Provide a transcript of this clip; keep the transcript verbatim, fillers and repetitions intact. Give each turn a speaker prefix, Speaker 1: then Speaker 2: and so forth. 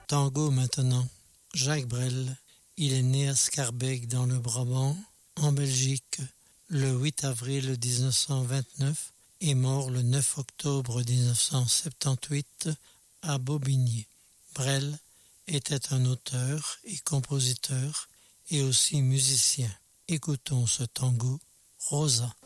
Speaker 1: tango maintenant. Jacques Brel, il est né à Schaerbeek dans le Brabant, en Belgique, le huit avril dix-neuf cent vingt-neuf et mort le neuf octobre dix-neuf cent soixante-dix-huit à Bobigny. Brel était un auteur et compositeur et aussi musicien. Écoutons ce tango, Rosa.